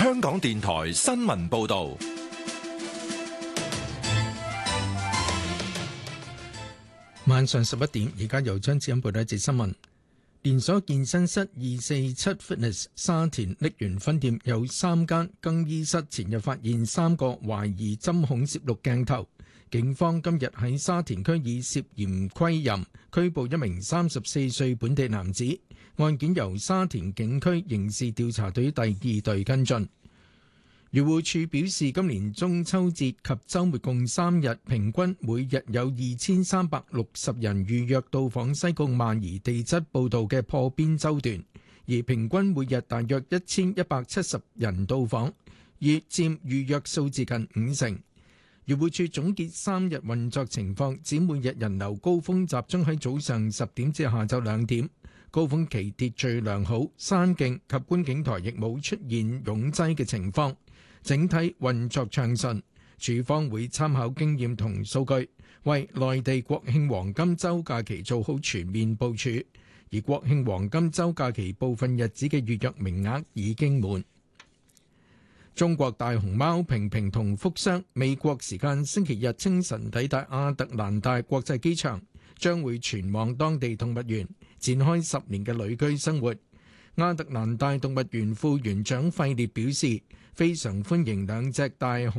香港電台新聞報道。 晚上11點，而家由張子欣報道一節新聞。連鎖健身室247 Fitness 沙田瀝源分店有3間更衣室前日發現3個懷疑針孔攝錄鏡頭，警方今日喺沙田區以涉嫌窺淫拘捕一名34歲本地男子，案件由沙田警區刑事調查隊第2隊跟進。漁護署表示，今年中秋節及週末共3日，平均每日有2360人預約到訪西貢萬宜地質步道嘅破邊洲段，而平均每日大約1170人到訪，佔預約數字近50%。漁護署總結3日運作情況，指每日人流高峰集中喺早上10點至下晝2點，高峰期秩序良好，山徑及觀景台亦冇出現擁擠嘅情況。整體運作暢順，署方會參考經驗同數據，為內地國慶黃金週假期做好全面部署。而國慶黃金週假期部分日子嘅預約名額已經滿。中國大熊貓平平同福箱美國時間星期日清晨抵達亞特蘭大國際機場，將會前往當地動物園展開10年嘅旅居生活。亞特蘭大動物園副園長費列表示，非常歡迎兩隻大熊